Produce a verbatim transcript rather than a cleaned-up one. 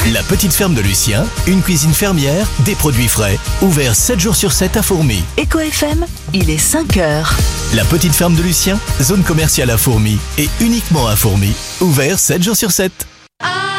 La petite ferme de Lucien, une cuisine fermière, des produits frais. Ouvert sept jours sur sept à Fourmies. Eco F M, il est cinq heures. La petite ferme de Lucien, zone commerciale à Fourmies. Et uniquement à Fourmies. Ouvert sept jours sur sept.